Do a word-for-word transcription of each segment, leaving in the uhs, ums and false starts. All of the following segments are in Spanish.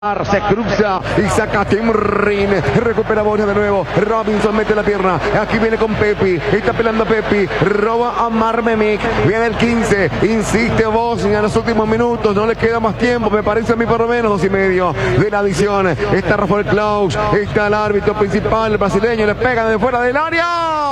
Se cruza y saca Tim Rin, recupera Bonia de nuevo, Robinson mete la pierna, aquí viene con Pepi, está pelando Pepi, roba a Marmemic, viene el quince, insiste Bosnia en los últimos minutos, no le queda más tiempo, me parece a mí por lo menos dos y medio de la adición, está Rafael Klaus, está el árbitro principal, el brasileño, le pega de fuera del área,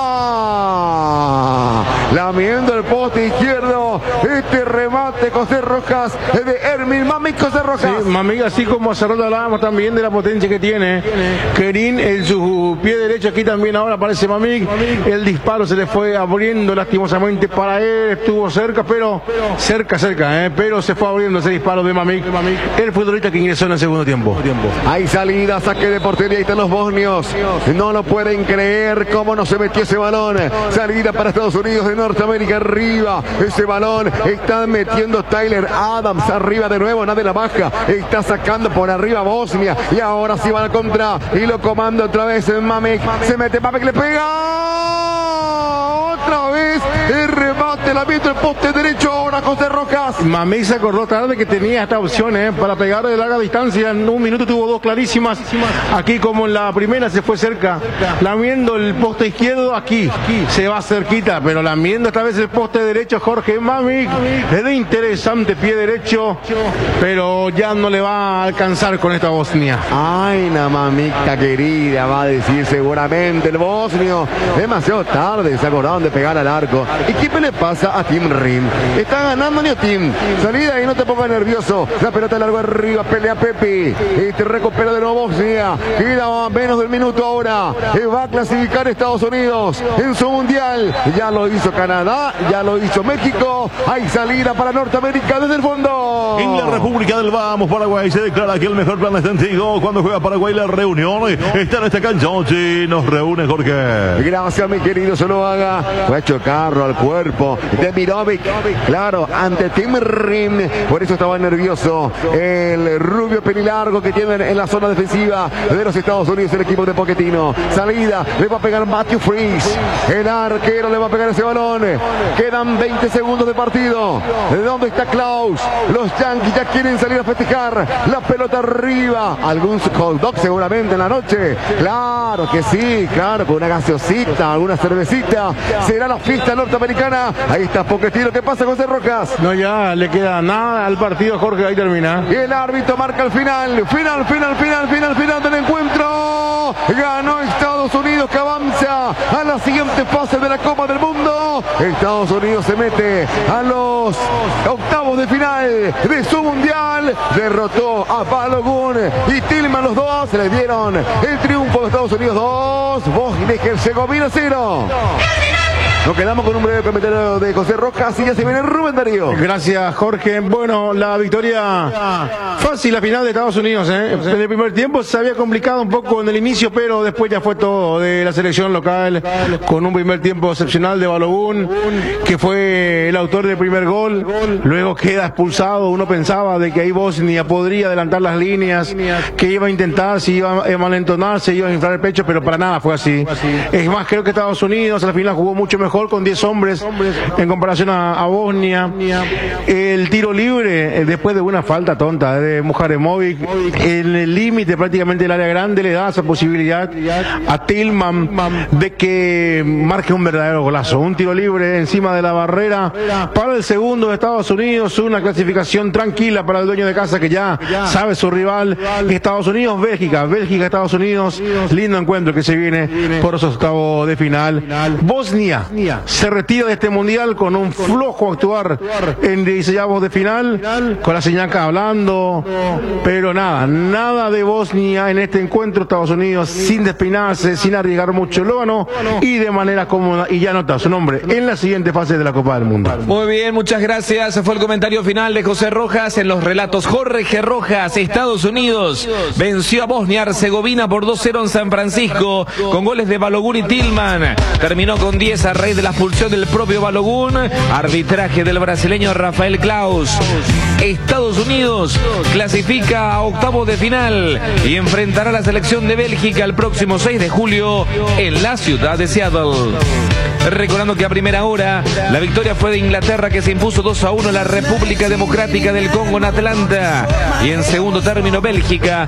lamiendo el poste izquierdo, este remate José Rojas, de Hermin Mamic José Rojas. Sí, Mamic, así como hace rato hablábamos también de la potencia que tiene Kerin en su pie derecho, aquí también ahora aparece Mamic, el disparo se le fue abriendo lastimosamente para él, estuvo cerca, pero cerca, cerca, eh, pero se fue abriendo ese disparo de Mamic, el futbolista que ingresó en el segundo tiempo. Hay salida, saque de portería, ahí están los bosnios, no lo pueden creer cómo no se metió ese balón, salida para Estados Unidos de Norteamérica, arriba, ese balón, está metiendo Tyler Adams, arriba de nuevo, nadie la baja, está sacando por arriba Bosnia, y ahora sí va a la contra, y lo comanda otra vez en Mamic, se mete Mamic, le pega, otra vez, el remate, la mete el poste derecho, ahora José Rojas. Mamic se acordó tarde que tenía esta opción, eh, para pegar de larga distancia, en un minuto tuvo dos clarísimas, aquí como en la primera se fue cerca, lamiendo el poste izquierdo, aquí, se va cerquita, pero lamiendo esta vez el poste derecho Jorge Mamic, es de interesante pie derecho, pero ya no le va a alcanzar con esta Bosnia. Ay, la mamita querida, va a decir seguramente el bosnio. Demasiado tarde se acordaron de pegar al arco. ¿Y qué le pasa a Tim Rim? Está ganando Neo Team. Salida y no te pongas nervioso. La pelota largo arriba, pelea Pepi. Y te recupera de nuevo Bosnia. Queda menos del minuto ahora. Y va a clasificar Estados Unidos en su mundial. Ya lo hizo Canadá, ya lo hizo México. Hay salida para Norteamérica desde el fondo. En la República del Vamos, Paraguay se declara que el mejor plan está antiguo. Cuando juega Paraguay la reunión está en esta cancha. Sí, nos reúne Jorge. Gracias mi querido Zuluaga. Fue a chocarlo al cuerpo de Mirovic. Claro, ante Tim Rim. Por eso estaba nervioso el rubio pelilargo que tienen en la zona defensiva de los Estados Unidos el equipo de Pochettino. Salida, le va a pegar Matthew Freeze. El arquero le va a pegar ese balón. Quedan veinte segundos de partido. ¿De dónde está Klaus? Los Yankees ya quieren salir a festejar. La pelota arriba. Algún hot dog seguramente en la noche. Claro que sí, claro, con una gaseosita, alguna cervecita. Será la fiesta norteamericana. Ahí está Pochettino. ¿Qué pasa, José Rojas? No, ya le queda nada al partido, Jorge, ahí termina. Y el árbitro marca el final. Final, final, final, final, final del encuentro. Ganó Estados Unidos, que avanza a la siguiente fase de la Copa del Mundo. Estados Unidos se mete a los octavos de final de su mundial. Derrotó a Balogun y Tillman, los dos le dieron el triunfo de Estados Unidos dos, Bosnia y Herzegovina cero. Nos quedamos con un breve comentario de José Rojas y ya se viene Rubén Darío. Gracias, Jorge. Bueno, la victoria fácil, la final de Estados Unidos, ¿eh? En el primer tiempo se había complicado un poco en el inicio, pero después ya fue todo de la selección local, con un primer tiempo excepcional de Balogun, que fue el autor del primer gol. Luego queda expulsado. Uno pensaba de que ahí Bosnia podría adelantar las líneas, que iba a intentar, si iba a malentonar, se iba a inflar el pecho, pero para nada fue así. Es más, creo que Estados Unidos al final jugó mucho mejor con diez hombres en comparación a, a Bosnia. El tiro libre, después de una falta tonta de Muharemovic, en el límite prácticamente del área grande, le da esa posibilidad a Tillman de que marque un verdadero golazo. Un tiro libre encima de la barrera para el segundo de Estados Unidos, una clasificación tranquila para el dueño de casa que ya sabe su rival. Estados Unidos, Bélgica, Bélgica, Estados Unidos, lindo encuentro que se viene por esos octavos de final. Bosnia se retira de este mundial con un flojo actuar en dieciséisavos de final, con la señaca hablando, pero nada, nada de Bosnia en este encuentro. Estados Unidos sin despeinarse, sin arriesgar mucho, lo ganó y de manera cómoda, y ya nota su nombre en la siguiente fase de la Copa del Mundo. Muy bien, muchas gracias. Ese fue el comentario final de José Rojas en los relatos. Jorge Rojas. Estados Unidos venció a Bosnia Herzegovina por dos cero en San Francisco con goles de Balogun y Tillman. Terminó con diez a raíz de la expulsión del propio Balogun. Arbitraje del brasileño Rafael Claus. Estados Unidos clasifica a octavos de final y enfrentará a la selección de Bélgica el próximo seis de julio en la ciudad de Seattle. Recordando que a primera hora la victoria fue de Inglaterra, que se impuso dos a uno a la República Democrática del Congo en Atlanta, y en segundo término Bélgica